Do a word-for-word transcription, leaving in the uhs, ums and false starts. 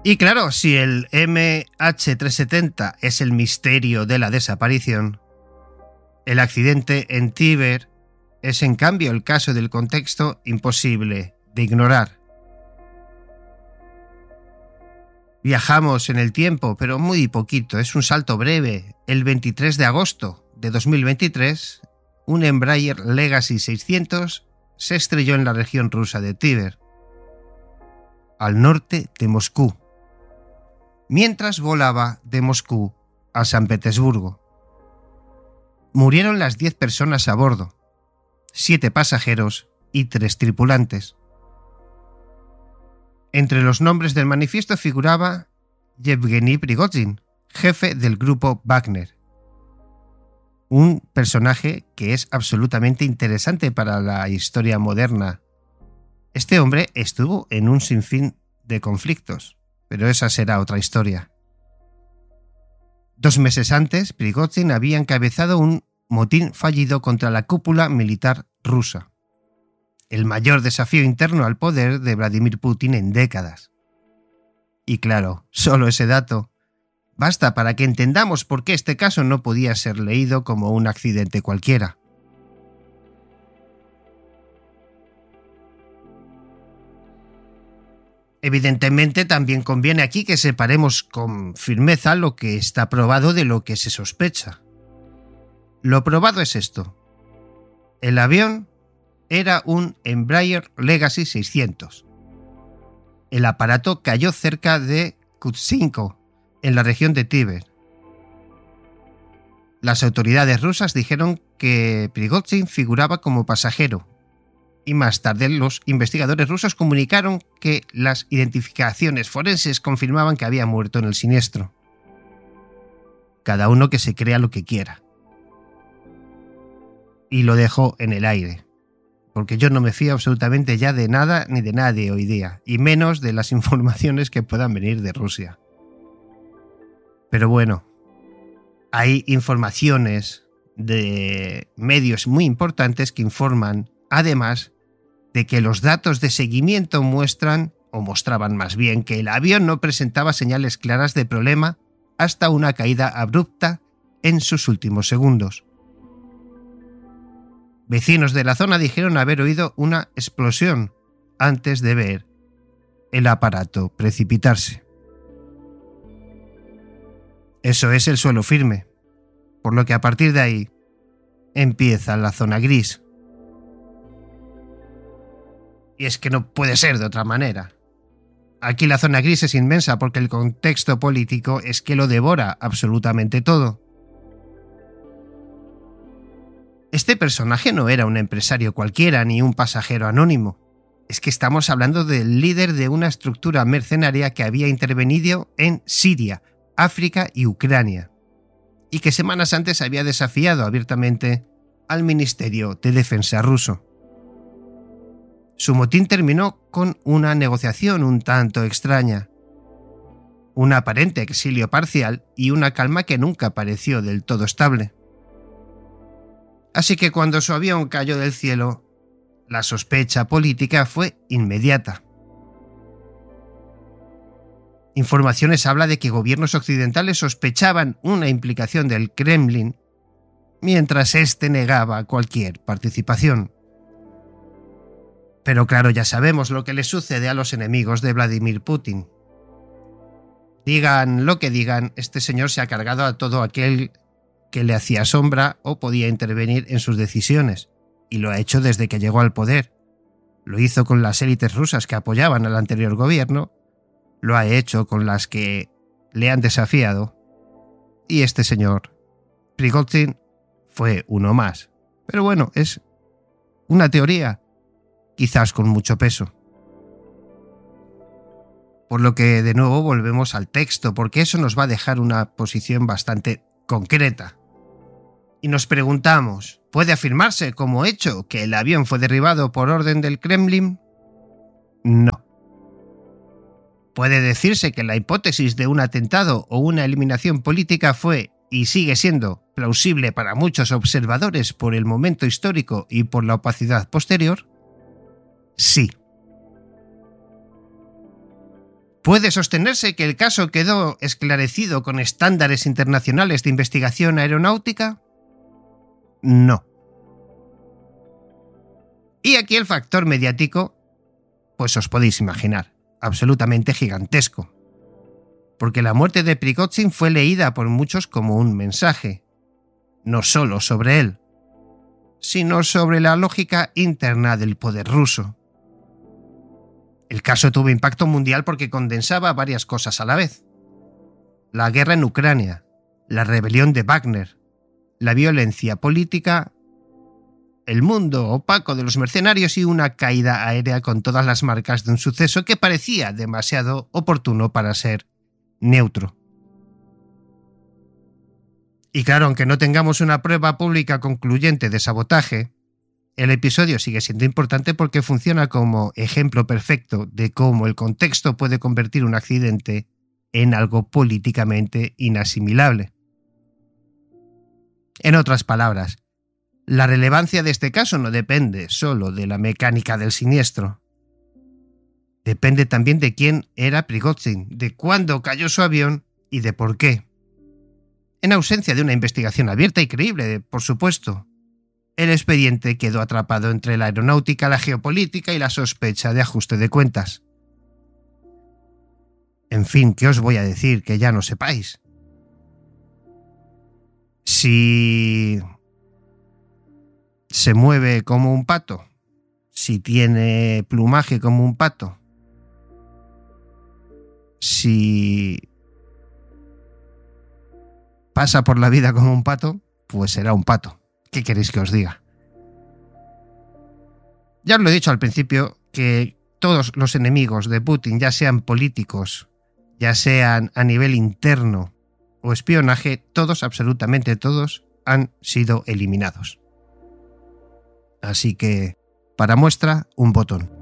Y claro, si el M H trescientos setenta es el misterio de la desaparición, el accidente en Tíber es en cambio el caso del contexto imposible de ignorar. Viajamos en el tiempo, pero muy poquito, es un salto breve. El veintitrés de agosto de dos mil veintitrés, un Embraer Legacy seiscientos se estrelló en la región rusa de Tíber, al norte de Moscú, mientras volaba de Moscú a San Petersburgo. Murieron las diez personas a bordo, siete pasajeros y tres tripulantes. Entre los nombres del manifiesto figuraba Yevgeny Prigozhin, jefe del grupo Wagner. Un personaje que es absolutamente interesante para la historia moderna. Este hombre estuvo en un sinfín de conflictos, pero esa será otra historia. Dos meses antes, Prigozhin había encabezado un motín fallido contra la cúpula militar rusa, el mayor desafío interno al poder de Vladimir Putin en décadas. Y claro, solo ese dato basta para que entendamos por qué este caso no podía ser leído como un accidente cualquiera. Evidentemente, también conviene aquí que separemos con firmeza lo que está probado de lo que se sospecha. Lo probado es esto. El avión era un Embraer Legacy seiscientos. El aparato cayó cerca de Kutzinko, en la región de Tíber. Las autoridades rusas dijeron que Prigozhin figuraba como pasajero, y más tarde los investigadores rusos comunicaron que las identificaciones forenses confirmaban que había muerto en el siniestro. Cada uno que se crea lo que quiera. Y lo dejo en el aire, porque yo no me fío absolutamente ya de nada ni de nadie hoy día, y menos de las informaciones que puedan venir de Rusia. Pero bueno, hay informaciones de medios muy importantes que informan, además, de que los datos de seguimiento muestran, o mostraban más bien, que el avión no presentaba señales claras de problema hasta una caída abrupta en sus últimos segundos. Vecinos de la zona dijeron haber oído una explosión antes de ver el aparato precipitarse. Eso es el suelo firme, por lo que a partir de ahí empieza la zona gris. Y es que no puede ser de otra manera. Aquí la zona gris es inmensa porque el contexto político es que lo devora absolutamente todo. Este personaje no era un empresario cualquiera ni un pasajero anónimo. Es que estamos hablando del líder de una estructura mercenaria que había intervenido en Siria, África y Ucrania, y que semanas antes había desafiado abiertamente al Ministerio de Defensa ruso. Su motín terminó con una negociación un tanto extraña, un aparente exilio parcial y una calma que nunca pareció del todo estable. Así que cuando su avión cayó del cielo, la sospecha política fue inmediata. Informaciones habla de que gobiernos occidentales sospechaban una implicación del Kremlin, mientras éste negaba cualquier participación. Pero claro, ya sabemos lo que le sucede a los enemigos de Vladimir Putin. Digan lo que digan, este señor se ha cargado a todo aquel que le hacía sombra o podía intervenir en sus decisiones, y lo ha hecho desde que llegó al poder. Lo hizo con las élites rusas que apoyaban al anterior gobierno, lo ha hecho con las que le han desafiado, y este señor, Prigozhin, fue uno más. Pero bueno, es una teoría, quizás con mucho peso. Por lo que de nuevo volvemos al texto, porque eso nos va a dejar una posición bastante concreta. Y nos preguntamos, ¿puede afirmarse como hecho que el avión fue derribado por orden del Kremlin? No. ¿Puede decirse que la hipótesis de un atentado o una eliminación política fue y sigue siendo plausible para muchos observadores por el momento histórico y por la opacidad posterior? Sí. ¿Puede sostenerse que el caso quedó esclarecido con estándares internacionales de investigación aeronáutica? No. Y aquí el factor mediático, pues os podéis imaginar, absolutamente gigantesco. Porque la muerte de Prigozhin fue leída por muchos como un mensaje, no solo sobre él, sino sobre la lógica interna del poder ruso. El caso tuvo impacto mundial porque condensaba varias cosas a la vez. La guerra en Ucrania, la rebelión de Wagner, la violencia política, el mundo opaco de los mercenarios y una caída aérea con todas las marcas de un suceso que parecía demasiado oportuno para ser neutro. Y claro, aunque no tengamos una prueba pública concluyente de sabotaje, el episodio sigue siendo importante porque funciona como ejemplo perfecto de cómo el contexto puede convertir un accidente en algo políticamente inasimilable. En otras palabras, la relevancia de este caso no depende solo de la mecánica del siniestro. Depende también de quién era Prigozhin, de cuándo cayó su avión y de por qué. En ausencia de una investigación abierta y creíble, por supuesto, el expediente quedó atrapado entre la aeronáutica, la geopolítica y la sospecha de ajuste de cuentas. En fin, ¿qué os voy a decir que ya no sepáis? Si se mueve como un pato, si tiene plumaje como un pato, si pasa por la vida como un pato, pues será un pato. ¿Qué queréis que os diga? Ya os lo he dicho al principio, que todos los enemigos de Putin, ya sean políticos, ya sean a nivel interno o espionaje, todos, absolutamente todos, han sido eliminados. Así que, para muestra, un botón.